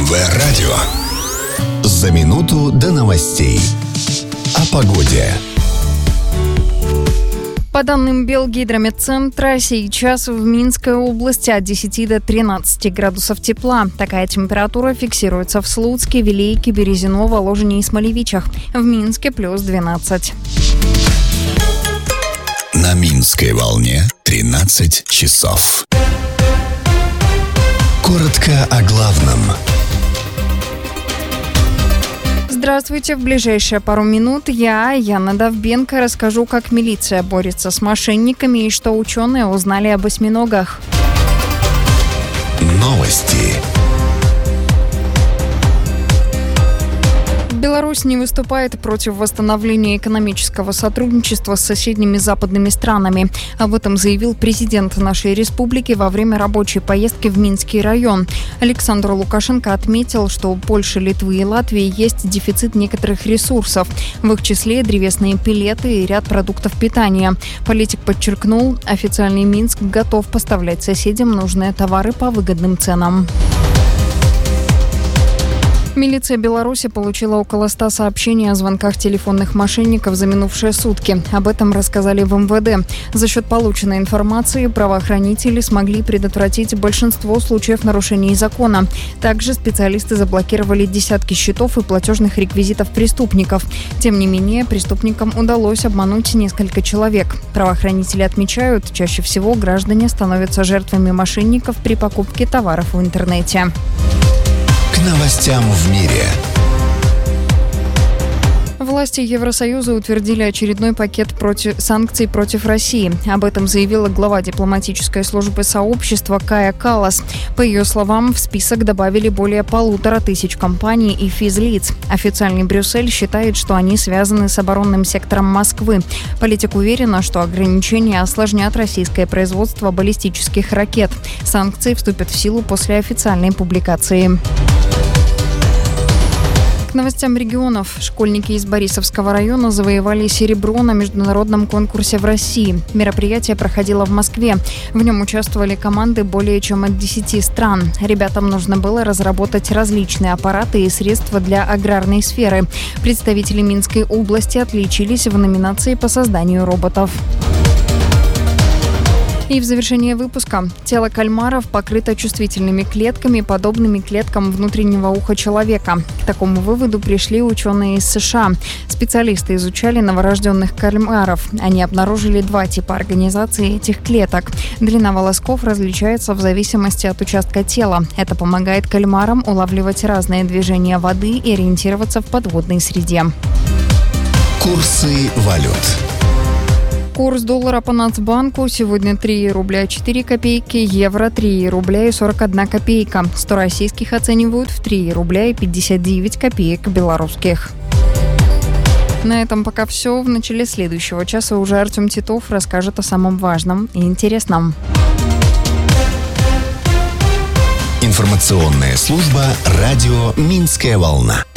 МВ Радио. За минуту до новостей. О погоде. По данным Белгидрометцентра, сейчас в Минской области от 10 до 13 градусов тепла. Такая температура фиксируется в Слуцке, Вилейке, Березино, Воложине и Смолевичах. В Минске плюс 12. На Минской волне 13 часов. Коротко о главном. Здравствуйте. В ближайшие пару минут я, Яна Довбенко, расскажу, как милиция борется с мошенниками и что ученые узнали об осьминогах. Новости. Беларусь не выступает против восстановления экономического сотрудничества с соседними западными странами. Об этом заявил президент нашей республики во время рабочей поездки в Минский район. Александр Лукашенко отметил, что у Польши, Литвы и Латвии есть дефицит некоторых ресурсов, в их числе древесные пелеты и ряд продуктов питания. Политик подчеркнул, официальный Минск готов поставлять соседям нужные товары по выгодным ценам. Милиция Беларуси получила около 100 сообщений о звонках телефонных мошенников за минувшие сутки. Об этом рассказали в МВД. За счет полученной информации правоохранители смогли предотвратить большинство случаев нарушений закона. Также специалисты заблокировали десятки счетов и платежных реквизитов преступников. Тем не менее, преступникам удалось обмануть несколько человек. Правоохранители отмечают, чаще всего граждане становятся жертвами мошенников при покупке товаров в интернете. К новостям в мире. Власти Евросоюза утвердили очередной пакет санкций против России. Об этом заявила глава дипломатической службы сообщества Кая Каллас. По ее словам, в список добавили более 1500 компаний и физлиц. Официальный Брюссель считает, что они связаны с оборонным сектором Москвы. Политик уверена, что ограничения осложнят российское производство баллистических ракет. Санкции вступят в силу после официальной публикации. К новостям регионов. Школьники из Борисовского района завоевали серебро на международном конкурсе в России. Мероприятие проходило в Москве. В нем участвовали команды более чем от 10 стран. Ребятам нужно было разработать различные аппараты и средства для аграрной сферы. Представители Минской области отличились в номинации по созданию роботов. И в завершение выпуска. Тело кальмаров покрыто чувствительными клетками, подобными клеткам внутреннего уха человека. К такому выводу пришли ученые из США. Специалисты изучали новорожденных кальмаров. Они обнаружили 2 типа организации этих клеток. Длина волосков различается в зависимости от участка тела. Это помогает кальмарам улавливать разные движения воды и ориентироваться в подводной среде. Курсы валют. Курс доллара по Нацбанку сегодня 3 рубля 4 копейки, евро 3 рубля и 41 копейка. 100 российских оценивают в 3 рубля и 59 копеек белорусских. На этом пока все. В начале следующего часа уже Артем Титов расскажет о самом важном и интересном. Информационная служба «Радио Минская волна».